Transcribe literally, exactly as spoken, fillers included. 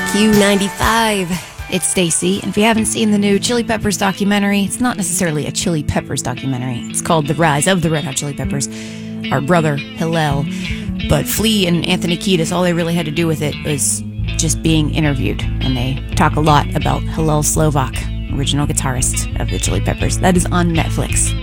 Q ninety-five. It's Stacy, and if you haven't seen the new Chili Peppers documentary, it's not necessarily a Chili Peppers documentary. It's called The Rise of the Red Hot Chili Peppers. Our brother, Hillel. But Flea and Anthony Kiedis, all they really had to do with it was just being interviewed. And they talk a lot about Hillel Slovak, original guitarist of the Chili Peppers. That is on Netflix.